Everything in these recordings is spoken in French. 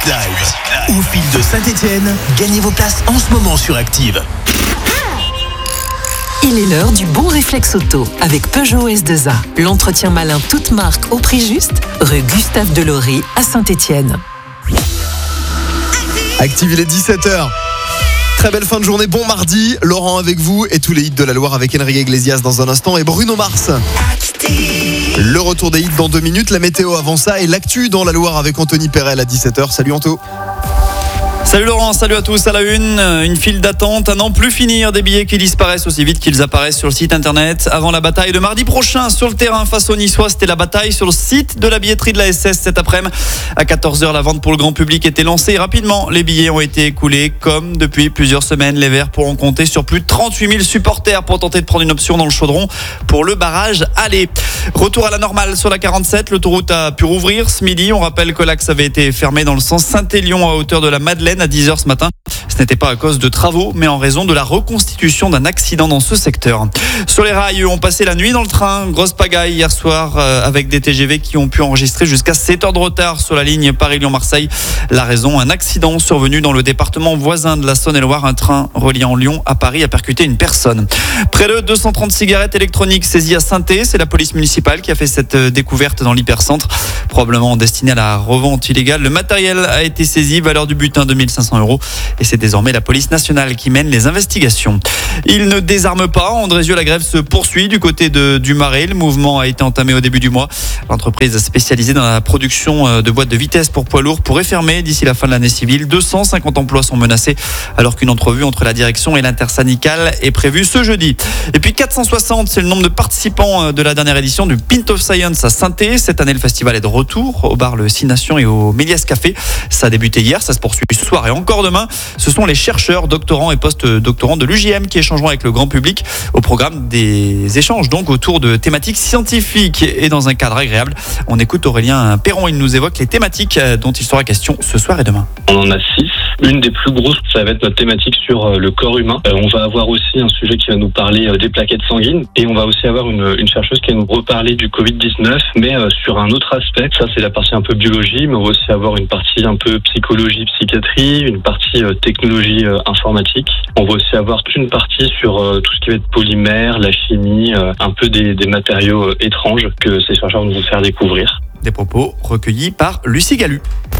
Live. Au fil de Saint-Etienne, gagnez vos places en ce moment sur Active. Il est l'heure du bon réflexe auto avec Peugeot S2A. L'entretien malin toute marque au prix juste, rue Gustave Delory à Saint-Etienne. Active, il est 17h. Très belle fin de journée, bon mardi. Laurent avec vous et tous les hits de la Loire avec Enrique Iglesias dans un instant et Bruno Mars. Le retour des hits dans 2 minutes, la météo avant ça et l'actu dans la Loire avec Anthony Perel à 17h. Salut Anto. Salut Laurent, salut à tous. À la une file d'attente à n'en plus finir, des billets qui disparaissent aussi vite qu'ils apparaissent sur le site internet. Avant la bataille de mardi prochain sur le terrain face aux Niçois, c'était la bataille sur le site de la billetterie de la SS cet après-midi. À 14h, la vente pour le grand public était lancée. Rapidement, les billets ont été écoulés. Comme depuis plusieurs semaines, les Verts pourront compter sur plus de 38 000 supporters pour tenter de prendre une option dans le chaudron pour le barrage aller. Retour à la normale sur la 47, l'autoroute a pu rouvrir ce midi. On rappelle que l'axe avait été fermé dans le sens Saint-Élion à hauteur de la Madeleine à 10h ce matin. Ce n'était pas à cause de travaux, mais en raison de la reconstitution d'un accident dans ce secteur. Sur les rails, on passait la nuit dans le train. Grosse pagaille hier soir avec des TGV qui ont pu enregistrer jusqu'à 7 heures de retard sur la ligne Paris-Lyon-Marseille. La raison, un accident survenu dans le département voisin de la Saône-et-Loire. Un train reliant Lyon à Paris a percuté une personne. Près de 230 cigarettes électroniques saisies à Saint-Étienne. C'est la police municipale qui a fait cette découverte dans l'hypercentre, probablement destinée à la revente illégale. Le matériel a été saisi, valeur du butin 2500 €. Et c'est désormais la police nationale qui mène les investigations. Il ne désarme pas. En Andrézieux, la grève se poursuit du côté du Marais. Le mouvement a été entamé au début du mois. L'entreprise spécialisée dans la production de boîtes de vitesse pour poids lourds pourrait fermer d'ici la fin de l'année civile. 250 emplois sont menacés alors qu'une entrevue entre la direction et l'intersyndicale est prévue ce jeudi. Et puis 460, c'est le nombre de participants de la dernière édition du Pint of Science à Saint-Étienne. Cette année, le festival est de retour au bar Le 6 Nations et au Méliès Café. Ça a débuté hier, ça se poursuit ce soir et encore demain. Ce sont les chercheurs, doctorants et post-doctorants de l'UJM qui échangeront avec le grand public au programme des échanges donc autour de thématiques scientifiques et dans un cadre agréable. On écoute Aurélien Perron, il nous évoque les thématiques dont il sera question ce soir et demain. On en a 6. Une des plus grosses, ça va être notre thématique sur le corps humain. On va avoir aussi un sujet qui va nous parler des plaquettes sanguines et on va aussi avoir une chercheuse qui va nous reparler du Covid-19 mais sur un autre aspect. Ça, c'est la partie un peu biologie, mais on va aussi avoir une partie un peu psychologie, psychiatrie, une partie technologie informatique. On va aussi avoir toute une partie sur tout ce qui va être polymère, la chimie, un peu des matériaux étranges que ces chercheurs vont nous faire découvrir. Des propos recueillis par Lucie Galu.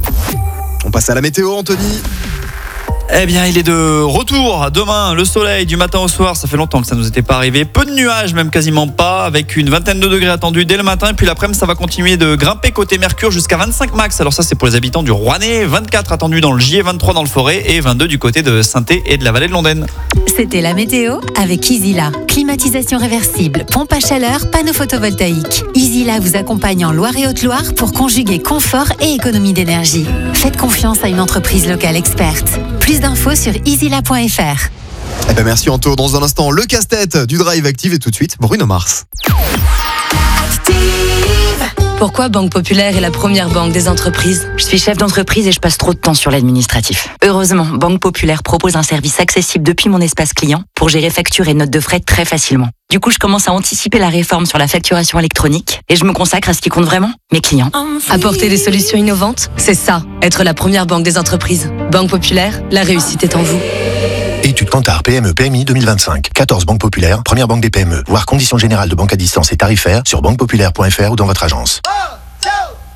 On passe à la météo, Anthony. Eh bien, il est de retour. Demain, le soleil du matin au soir. Ça fait longtemps que ça ne nous était pas arrivé. Peu de nuages, même quasiment pas, avec une vingtaine de degrés attendus dès le matin. Et puis l'après-midi, ça va continuer de grimper côté Mercure jusqu'à 25 max. Alors ça, c'est pour les habitants du Rouennais. 24 attendus dans le Gier, 23 dans le Forêt et 22 du côté de Saint-Étienne et de la vallée de Londaine. C'était la météo avec Easyla. Climatisation réversible, pompe à chaleur, panneau photovoltaïque. Easyla vous accompagne en Loire et Haute-Loire pour conjuguer confort et économie d'énergie. Faites confiance à une entreprise locale experte. Plus d'infos sur easyla.fr. Eh ben merci Anto. Dans un instant, le casse-tête du Drive Active et tout de suite, Bruno Mars. Pourquoi Banque Populaire est la première banque des entreprises ? Je suis chef d'entreprise et je passe trop de temps sur l'administratif. Heureusement, Banque Populaire propose un service accessible depuis mon espace client pour gérer factures et notes de frais très facilement. Du coup, je commence à anticiper la réforme sur la facturation électronique et je me consacre à ce qui compte vraiment, mes clients. Apporter des solutions innovantes, c'est ça, être la première banque des entreprises. Banque Populaire, la réussite est en vous. Étude Kantar PME PMI 2025. 14 banques populaires, première banque des PME. Voir conditions générales de banque à distance et tarifaires sur banquepopulaire.fr ou dans votre agence.